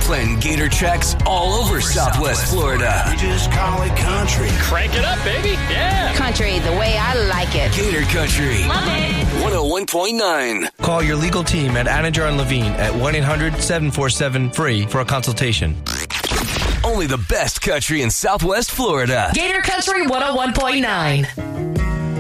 Playing Gator Checks all over Southwest Florida. We just call it country. Crank it up, baby. Yeah. Country the way I like it. Gator Country. Love it. 101.9. Call your legal team at Anajar and Levine at 1-800-747-FREE for a consultation. Only the best country in Southwest Florida. Gator Country 101.9.